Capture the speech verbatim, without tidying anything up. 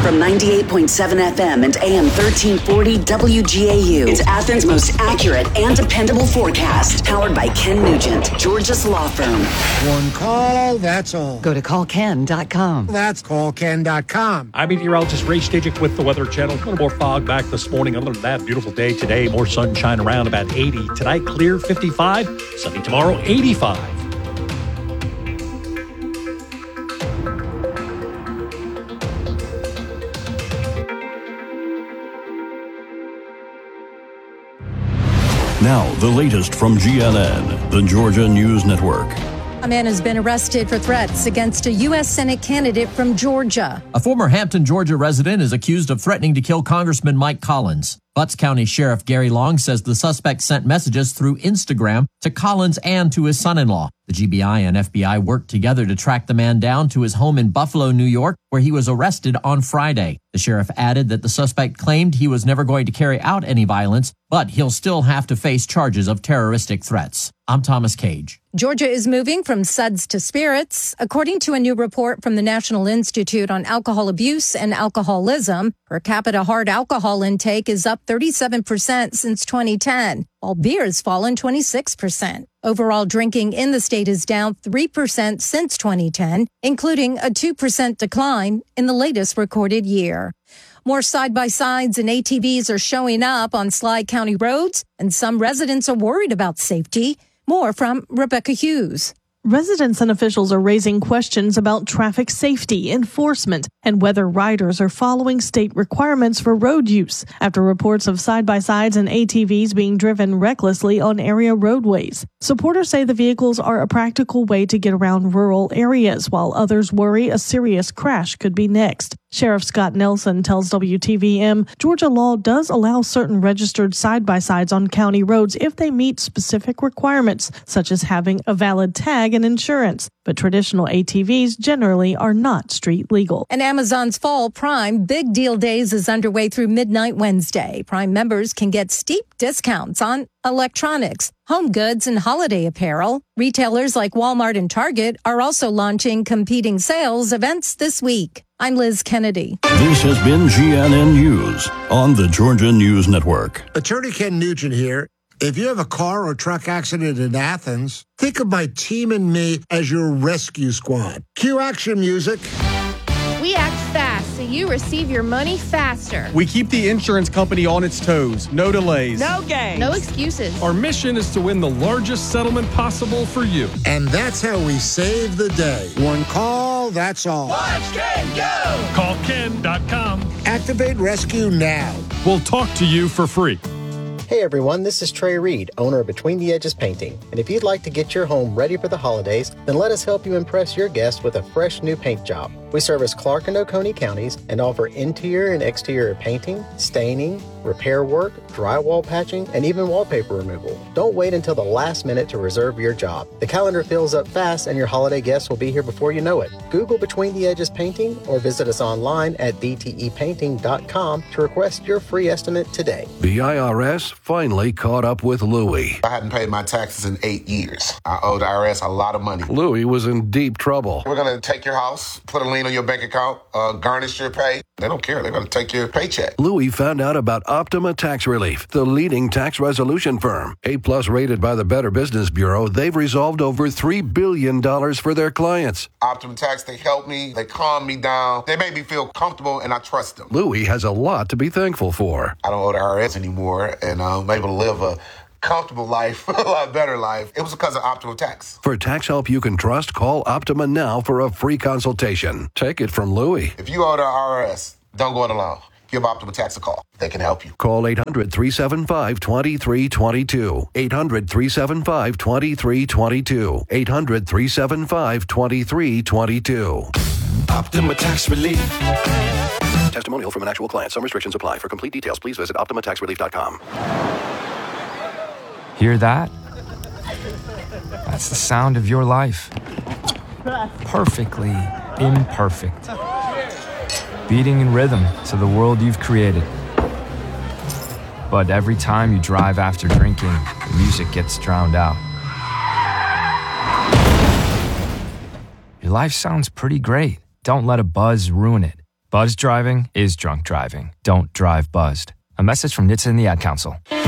From ninety-eight point seven F M and A M thirteen forty W G A U. It's Athens' most accurate and dependable forecast. Powered by Ken Nugent, Georgia's law firm. One call, that's all. Go to call ken dot com. That's call ken dot com. I'm meteorologist Ray Stajic with the Weather Channel. A little more fog back this morning. Other than that, beautiful day today. More sunshine around, about eighty. Tonight, clear, fifty-five. Sunny tomorrow, eighty-five. Now, the latest from G N N, the Georgia News Network. A man has been arrested for threats against a U S Senate candidate from Georgia. A former Hampton, Georgia resident is accused of threatening to kill Congressman Mike Collins. Butts County Sheriff Gary Long says the suspect sent messages through Instagram to Collins and to his son-in-law. The G B I and F B I worked together to track the man down to his home in Buffalo, New York, where he was arrested on Friday. The sheriff added that the suspect claimed he was never going to carry out any violence, but he'll still have to face charges of terroristic threats. I'm Thomas Cage. Georgia is moving from suds to spirits. According to a new report from the National Institute on Alcohol Abuse and Alcoholism, per capita hard alcohol intake is up thirty-seven percent since twenty ten, while beer has fallen twenty-six percent. Overall drinking in the state is down three percent since twenty ten, including a two percent decline in the latest recorded year. More side-by-sides and A T Vs are showing up on Slide County roads, and some residents are worried about safety. More from Rebecca Hughes. Residents and officials are raising questions about traffic safety, enforcement, and whether riders are following state requirements for road use after reports of side-by-sides and A T Vs being driven recklessly on area roadways. Supporters say the vehicles are a practical way to get around rural areas, while others worry a serious crash could be next. Sheriff Scott Nelson tells W T V M Georgia law does allow certain registered side-by-sides on county roads if they meet specific requirements, such as having a valid tag and insurance. But traditional A T Vs generally are not street legal. And Amazon's Fall Prime Big Deal Days is underway through midnight Wednesday. Prime members can get steep discounts on electronics, home goods, and holiday apparel. Retailers like Walmart and Target are also launching competing sales events this week. I'm Liz Kennedy. This has been G N N News on the Georgia News Network. Attorney Ken Nugent here. If you have a car or truck accident in Athens, think of my team and me as your rescue squad. Cue action music. We act fast so you receive your money faster. We keep the insurance company on its toes. No delays. No games. No excuses. Our mission is to win the largest settlement possible for you. And that's how we save the day. One call, that's all. Watch Ken go! Call ken dot com. Activate rescue now. We'll talk to you for free. Hey everyone, this is Trey Reed, owner of Between the Edges Painting. And if you'd like to get your home ready for the holidays, then let us help you impress your guests with a fresh new paint job. We service Clark and Oconee counties and offer interior and exterior painting, staining, repair work, drywall patching, and even wallpaper removal. Don't wait until the last minute to reserve your job. The calendar fills up fast and your holiday guests will be here before you know it. Google Between the Edges Painting or visit us online at b t e painting dot com to request your free estimate today. The I R S finally caught up with Louie. I hadn't paid my taxes in eight years. I owed the I R S a lot of money. Louie was in deep trouble. We're going to take your house, put a lien on your bank account, uh, garnish your pay. They don't care. They're going to take your paycheck. Louie found out about Optima Tax Relief, the leading tax resolution firm. A-plus rated by the Better Business Bureau, they've resolved over three billion dollars for their clients. Optima Tax, they helped me. They calmed me down. They made me feel comfortable, and I trust them. Louie has a lot to be thankful for. I don't owe the I R S anymore, and I'm able to live a comfortable life, a lot better life. It was because of Optima Tax. For tax help you can trust, call Optima now for a free consultation. Take it from Louie. If you owe the I R S, don't go it alone. Give Optima Tax a call. They can help you. Call eight hundred, three seven five, two three two two. eight hundred, three seven five, two three two two. eight hundred, three seven five, two three two two. Optima Tax Relief. Testimonial from an actual client. Some restrictions apply. For complete details, please visit optima tax relief dot com. Hear that? That's the sound of your life. Perfectly imperfect. Beating in rhythm to the world you've created. But every time you drive after drinking, the music gets drowned out. Your life sounds pretty great. Don't let a buzz ruin it. Buzzed driving is drunk driving. Don't drive buzzed. A message from N H T S A and the Ad Council.